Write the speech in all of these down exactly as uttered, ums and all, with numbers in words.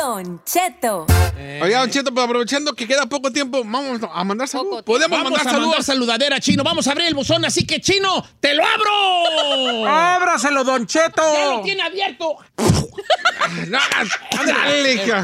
Don Cheto. Eh. Oiga, Don Cheto, pues aprovechando que queda poco tiempo, vamos a mandar saludos. Podemos vamos mandar a saludos. mandar saludadera, Chino. Vamos a abrir el buzón, así que, Chino, ¡te lo abro! ¡Ábraselo, Don Cheto! ¡Ya lo tiene abierto! Dale, hija.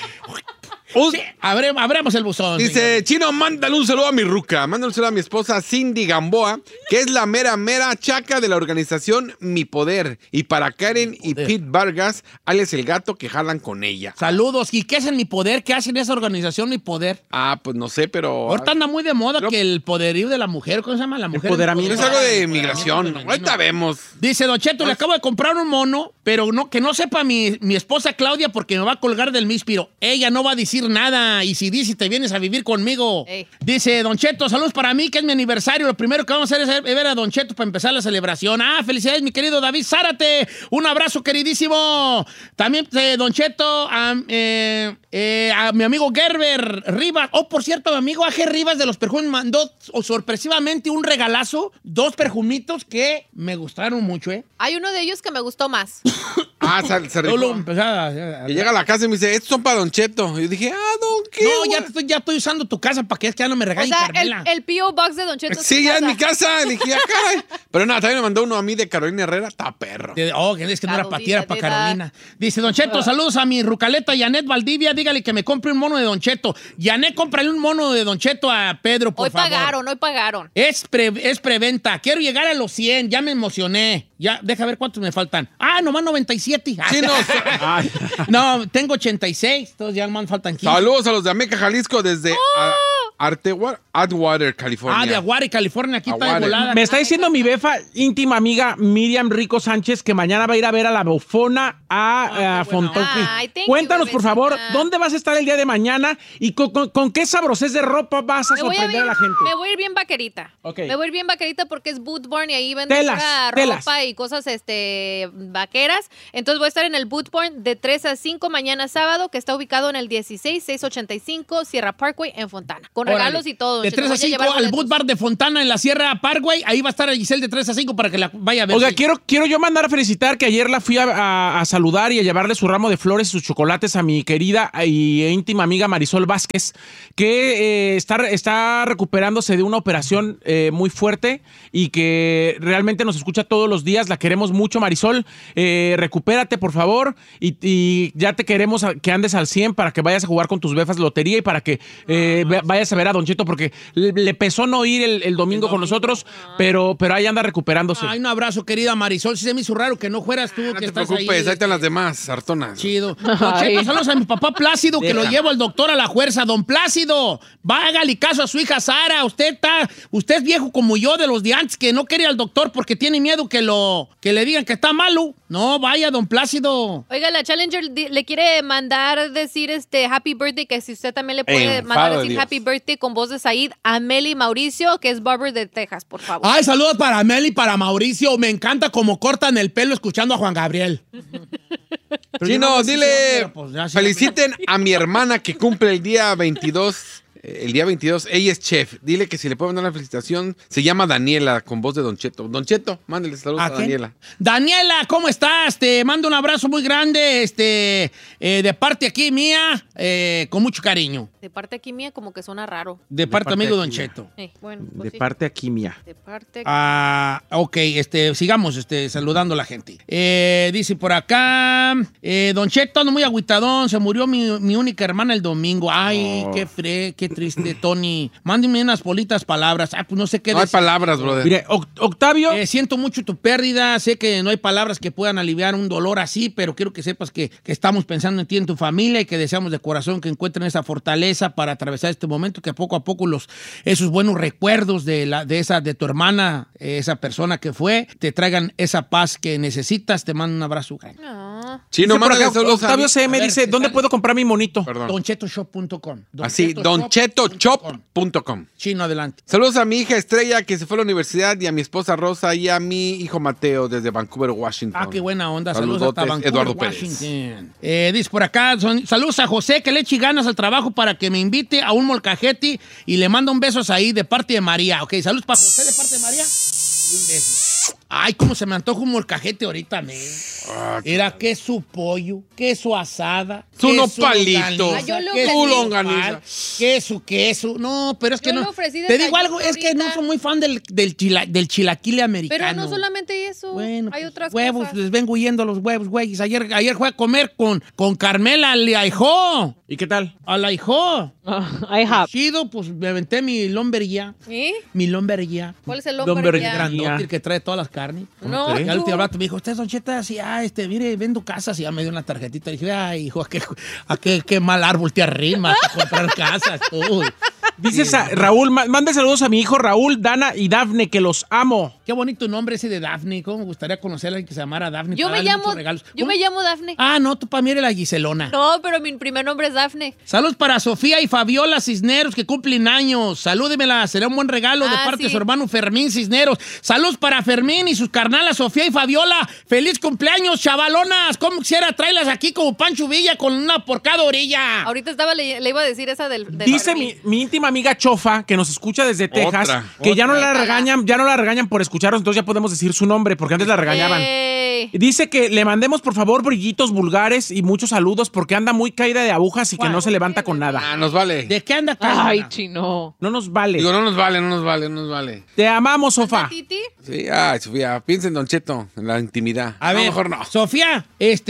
Sí, abre, abramos el buzón. Dice, señor. Chino, mándale un saludo a mi ruca. Mándale un saludo a mi esposa Cindy Gamboa, que es la mera, mera chaca de la organización Mi Poder. Y para Karen y Pete Vargas, alias el gato que jalan con ella. Saludos. ¿Y qué hacen Mi Poder? ¿Qué hacen esa organización Mi Poder? Ah, pues no sé, pero... Ahorita anda muy de moda pero... que el poderío de la mujer, ¿cómo se llama? La mujer. Empoderamiento. Es algo de migración. Ahorita vemos. Dice, Don Cheto, le acabo de comprar un mono, pero no, que no sepa mi, mi esposa Claudia porque me va a colgar del míspiro. Ella no va a decir nada. Y si dice, te vienes a vivir conmigo. Ey. Dice, Don Cheto, saludos para mí, que es mi aniversario. Lo primero que vamos a hacer es ver a Don Cheto para empezar la celebración. Ah, felicidades, mi querido David Zárate. Un abrazo, queridísimo. También, eh, Don Cheto, a, eh, eh, a mi amigo Gerber Rivas. Oh, por cierto, mi amigo A G Rivas de los perfumes mandó oh, sorpresivamente un regalazo. Dos perfumitos que me gustaron mucho, ¿eh? Hay uno de ellos que me gustó más. Ah, se, se rifó. Y llega a la casa y me dice, estos son para Don Cheto. Y yo dije, ah, Don ¿qué? No, ya estoy, ya estoy usando tu casa para que es que ya no me regalen, o sea, Carmela. El, el P O Box de Don Cheto. Sí, ya en mi casa. Le dije, acá. Pero nada, también me mandó uno a mí de Carolina Herrera. Está perro. De, oh, es que no era para ti, era para Carolina. Dice, Don Cheto, saludos a mi rucaleta Janet Valdivia. Dígale que me compre un mono de Don Cheto. Janet, cómprale un mono de Don Cheto a Pedro, por hoy favor. Hoy pagaron, hoy pagaron. Es, pre, es preventa. Quiero llegar a los cien. Ya me emocioné. Ya, deja ver cuántos me faltan. Ah, nomás noventa y siete. Sí, no, no, tengo ochenta y seis. Entonces ya nomás faltan quince. Saludos a los de Ameca, Jalisco, desde oh. Artewa, Atwater, California. Ah, de Aguare, California. Aquí Aguare. Está de volada. Me está diciendo mi befa íntima amiga Miriam Rico Sánchez que mañana va a ir a ver a la bufona a, a Fontoqui. Cuéntanos, you, por favor, ah. ¿dónde vas a estar el día de mañana y con, con, con qué sabrosez de ropa vas a me sorprender a, ir, a la gente? Me voy a ir bien vaquerita. Okay. Me voy a ir bien vaquerita porque es Boot Barn y ahí venden telas, ropa telas. y cosas este, vaqueras. Entonces voy a estar en el Boot Barn de tres a cinco mañana sábado, que está ubicado en el dieciséis seiscientos ochenta y cinco Sierra Parkway en Fontana. Con Órale. Regalos y todo. De tres a cinco al Boot Bar de Fontana en la Sierra Parkway. Ahí va a estar Giselle de tres a cinco para que la vaya a ver. Oiga, quiero, quiero yo mandar a felicitar que ayer la fui a, a, a saludar y a llevarle su ramo de flores y sus chocolates a mi querida y íntima amiga Marisol Vázquez, que eh, está, está recuperándose de una operación eh, muy fuerte y que realmente nos escucha todos los días. La queremos mucho, Marisol. Eh, recupérate, por favor, y, y ya te queremos a, que andes al cien para que vayas a jugar con tus befas de lotería y para que eh, ah, vayas a ver a Don Cheto, porque le, le pesó no ir el, el, domingo el domingo con nosotros, ah. pero, pero ahí anda recuperándose. Ay, un abrazo, querida Marisol. Sí se me hizo raro que no fueras tú, ah, que no te estás preocupes, ahí. ahí están las demás, sartonas. Chido. Don Cheto, saludos a mi papá Plácido, que Deja. lo llevo al doctor a la fuerza. Don Plácido, hágale caso a su hija Sara. Usted está, usted es viejo como yo de los de antes, que no quiere ir al doctor porque tiene miedo que, lo, que le digan que está malo. No, vaya, Don Plácido. Oiga, la Challenger le quiere mandar decir este Happy Birthday, que si usted también le puede eh, mandar decir Happy Birthday con voz de Said a Meli Mauricio, que es barber de Texas, por favor. Ay, saludos para Meli y para Mauricio. Me encanta cómo cortan el pelo escuchando a Juan Gabriel. Sí, no, dile, pero, pues, ya, feliciten a mi hermana que cumple el día veintidós. El día veintidós, ella es chef. Dile que si le puedo mandar una felicitación, se llama Daniela, con voz de Don Cheto. Don Cheto, mándale saludos a, a Daniela. Daniela, ¿cómo estás? Te mando un abrazo muy grande, este, eh, de parte aquí mía, eh, con mucho cariño. De parte aquí mía, como que suena raro. De, de parte, parte amigo Don Cheto. Eh, bueno, pues de sí. parte aquí mía. De parte aquí. Ah, ok, este, sigamos este, saludando a la gente. Eh, dice por acá, eh, Don Cheto, ando muy agüitadón, se murió mi, mi única hermana el domingo. Ay, oh. qué fre, qué triste, Tony. Mándeme unas bolitas palabras. Ah, pues no sé qué No decir. hay palabras, brother. Mire, Octavio. Eh, siento mucho tu pérdida. Sé que no hay palabras que puedan aliviar un dolor así, pero quiero que sepas que, que estamos pensando en ti, en tu familia, y que deseamos de corazón que encuentren esa fortaleza para atravesar este momento, que poco a poco los, esos buenos recuerdos de, la, de, esa, de tu hermana, esa persona que fue, te traigan esa paz que necesitas. Te mando un abrazo. No. Sí, no, acá, Octavio C M dice, ¿dónde puedo comprar mi monito? don cheto shop punto com. Así, don cheto shop punto com. Chino, adelante. Saludos a mi hija Estrella, que se fue a la universidad, y a mi esposa Rosa, y a mi hijo Mateo, desde Vancouver, Washington. Ah, qué buena onda. Saludos hasta Vancouver, Eduardo Washington. Eh, dice por acá, son, saludos a José, que le eche ganas al trabajo para que me invite a un molcajete y le manda un beso ahí de parte de María. Ok, saludos para José de parte de María y un beso. Ay, cómo se me antoja un molcajete ahorita, me. Ah, Era queso pollo, queso asada, Su queso nopalito, Ah, yo lo queso su ofrecí. longaniza. nopal, queso, queso. No, pero es que Yo no. lo ofrecí de Te digo desayuno algo, es que no ahorita. soy muy fan del, del, chila- del chilaquile americano. Pero no solamente eso, Bueno, hay pues, otras huevos, cosas. les vengo yendo a los huevos, güey. Ayer, ayer fue a comer con, con Carmela al ahijó. ¿Y qué tal? Al ahijó. I have. Chido, pues me aventé mi lombería. ¿Eh? Mi lombería. ¿Cuál es el Lumber- hombre ya? Grandote, el que trae todas las carnes. No, Y al tú. último rato me dijo, usted es Don Cheta, sí, ah, este, mire, vendo casas. Y ya me dio una tarjetita. Y dije, ay, hijo, ¿a qué, a qué, qué mal árbol te arrimas a comprar casas tú? Dices a Raúl, ma- mande saludos a mi hijo Raúl, Dana y Dafne, que los amo. Qué bonito nombre ese de Daphne. ¿Cómo me gustaría conocer a alguien que se llamara Daphne? Yo para me darle llamo, muchos regalos. yo ¿Cómo? me llamo Dafne. Ah, no, tú para mí eres la Giselona. No, pero mi primer nombre es Dafne. Saludos para Sofía y Fabiola Cisneros, que cumplen años. Salúdemela, será un buen regalo de Ah, parte de sí. su hermano Fermín Cisneros. Saludos para Fermín y sus carnalas Sofía y Fabiola. ¡Feliz cumpleaños, chavalonas! ¿Cómo quisiera traerlas aquí como Pancho Villa con una por cada orilla? Ahorita estaba le, le iba a decir esa del. del Dice Fermín. mi, mi íntima amiga Chofa, que nos escucha desde Texas, Otra, que ya no otra. la regañan, ya no la regañan por escucharnos, entonces ya podemos decir su nombre, porque antes la regañaban. Ey. Dice que le mandemos, por favor, brillitos vulgares y muchos saludos, porque anda muy caída de agujas y que Guau. no se levanta con nada. Ah, nos vale. ¿De qué anda acá? Ay, chino. No nos vale. Digo, no nos vale, no nos vale, no nos vale. Te amamos, Sofa. Titi. Sí, ay, Sofía, piensa en Don Cheto, en la intimidad. A No, ver, mejor no. Sofía,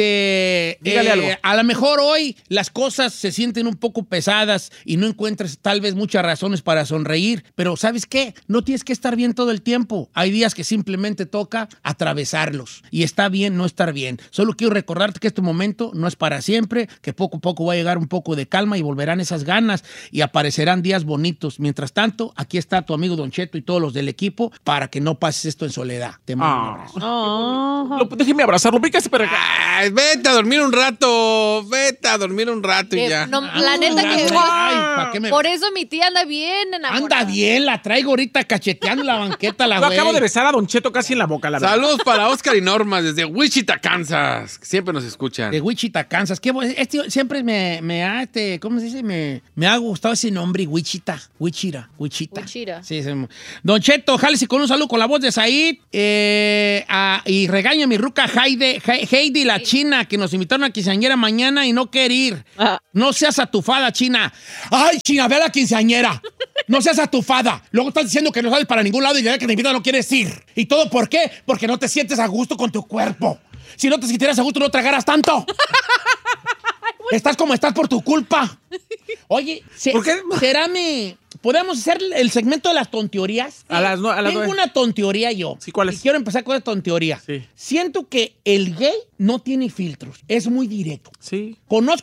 este, Dígale eh, algo. a lo mejor hoy las cosas se sienten un poco pesadas y no encuentras tal vez muchas razones para sonreír, pero ¿sabes qué? No tienes que estar bien todo el tiempo. Hay días que simplemente toca atravesarlos y está bien no estar bien. Solo quiero recordarte que este momento no es para siempre, que poco a poco va a llegar un poco de calma y volverán esas ganas y aparecerán días bonitos. Mientras tanto, aquí está tu amigo Don Cheto y todos los del equipo para que no pases esto en soledad. Te mando un Ah. abrazo. Oh. Lo- déjeme abrazarlo, pícase para acá. Ay, vete a dormir un rato, vete a dormir un rato y Que ya. no, la neta que. Ay, ¿para qué me- Por eso mi tía anda bien enamorada. Anda bien, la traigo ahorita cacheteando la banqueta, la Yo güey. acabo de besar a Don Cheto casi en la boca, la verdad. Saludos para Oscar y Norma desde Wichita, Kansas, que siempre nos escuchan. De Wichita, Kansas. Qué bueno. Este siempre me, me ha, este, ¿cómo se dice? Me, me ha gustado ese nombre, Wichita. Wichita, Wichita. Wichita. Sí, sí. Don Cheto, jálese con un saludo con la voz de Said. eh, a- y regaña a mi ruca Heidi, He- Heidi, la china, que nos invitaron a quinceañera mañana y no quiere ir. Ah. No seas atufada, China. ¡Ay, China, ve a la quinceañera! No seas atufada. Luego estás diciendo que no sales para ningún lado y ya que te invitan no quieres ir. ¿Y todo por qué? Porque no te sientes a gusto con tu cuerpo. Si no te sintieras a gusto, no tragaras tanto. Estás como estás por tu culpa. Oye, se- ¿Por qué? ¿será mi... ¿Podemos hacer el segmento de las tonteorías? A las nue- a las Tengo nueve. una tonteoría yo. Sí, ¿cuál es? Y quiero empezar con esa tonteoría. Sí. Siento que el gay no tiene filtros. Es muy directo. Sí. Conozco